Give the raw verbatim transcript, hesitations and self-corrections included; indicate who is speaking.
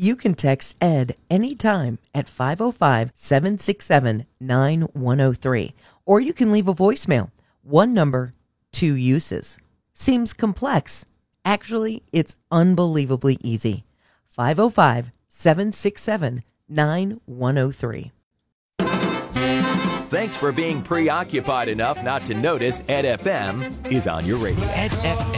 Speaker 1: You can text Ed anytime at five oh five, seven six seven, nine one oh three, or you can leave a voicemail. One number, two uses. Seems complex. Actually, it's unbelievably easy. five oh five, seven six seven, nine one oh three.
Speaker 2: Thanks for being preoccupied enough not to notice Ed F M is on your radio. Ed F M.